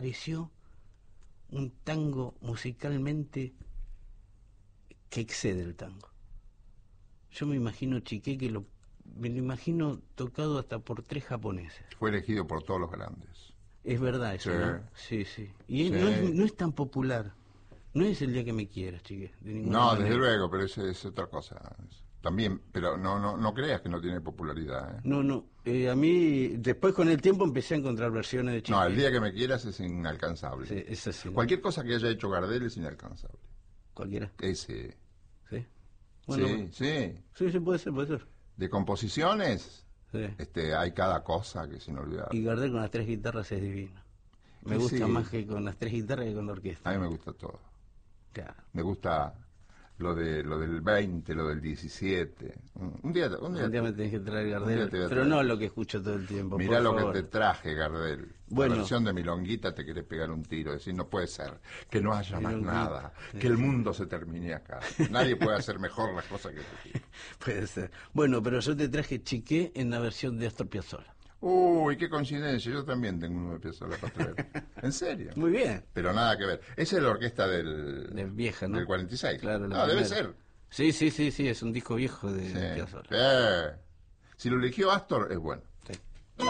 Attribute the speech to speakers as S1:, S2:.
S1: pareció un tango musicalmente que excede el tango. Yo me imagino Chiqué me lo imagino tocado hasta por 3 japoneses.
S2: Fue elegido por todos los grandes.
S1: Es verdad eso,
S2: Sí.
S1: ¿no? Sí, sí. Y
S2: Sí.
S1: no es tan popular. No es El día que me quieras, Chiqué, de ninguna
S2: No,
S1: manera.
S2: desde luego, pero es otra cosa. También, pero no creas que no tiene popularidad.
S1: No. A mí, después con el tiempo empecé a encontrar versiones de Chiqué.
S2: No, El día que me quieras es inalcanzable.
S1: Sí, es así, ¿no?
S2: Cualquier cosa que haya hecho Gardel es inalcanzable.
S1: Cualquiera.
S2: Ese.
S1: Sí. Bueno,
S2: Sí.
S1: Sí, puede ser.
S2: De composiciones,
S1: Sí.
S2: hay cada cosa que es inolvidable.
S1: Y Gardel con las 3 guitarras es divino. Me gusta
S2: Sí.
S1: más que con las 3 guitarras que con la orquesta.
S2: A mí me gusta todo.
S1: Claro.
S2: Me gusta lo del 20, lo del 17. Un día
S1: Un día me tenés que traer
S2: un día
S1: Gardel,
S2: te voy a
S1: pero
S2: traer.
S1: no lo que escucho todo el tiempo.
S2: Mirá
S1: por
S2: lo
S1: favor.
S2: que te traje, Gardel.
S1: Bueno.
S2: La versión de Milonguita te querés pegar un tiro. Decir, no puede ser que no haya más
S1: Milonguita.
S2: nada. Que el mundo se termine acá. Nadie puede hacer mejor las cosas que tú.
S1: Puede ser. Bueno, pero yo te traje Chiqué en la versión de Astor Piazzolla.
S2: Uy, qué coincidencia. Yo también tengo uno de Piazzolla para traer. ¿En serio?
S1: Muy bien.
S2: Pero nada que ver. Esa es la orquesta del
S1: Vieja, ¿no?
S2: del 46.
S1: Claro, la
S2: Ah, debe
S1: primera.
S2: ser.
S1: Sí, es un disco viejo de
S2: Sí.
S1: Piazzolla.
S2: Si lo eligió Astor, es bueno.